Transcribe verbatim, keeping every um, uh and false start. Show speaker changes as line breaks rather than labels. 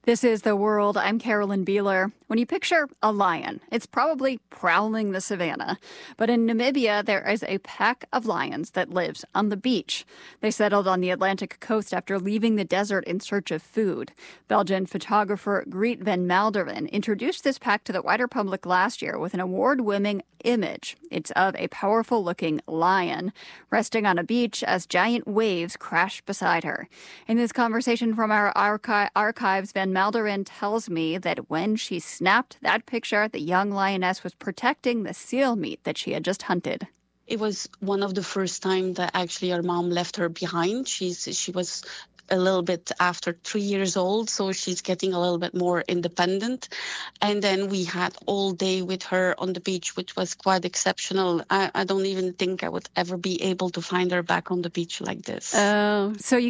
This is The World. I'm Carolyn Beeler. When you picture a lion, it's probably prowling the savannah. But in Namibia, there is a pack of lions that lives on the beach. They settled on the Atlantic coast after leaving the desert in search of food. Belgian photographer Greet van Malderen introduced this pack to the wider public last year with an award-winning image. It's of a powerful-looking lion resting on a beach as giant waves crash beside her. In this conversation from our archi- archives, Van Malderen tells me that when she snapped that picture, the young lioness was protecting the seal meat that she had just hunted.
It was one of the first time that actually her mom left her behind. She's she was a little bit after three years old, so she's getting a little bit more independent. And then we had all day with her on the beach, which was quite exceptional. I, I don't even think I would ever be able to find her back on the beach like this.
Oh, so you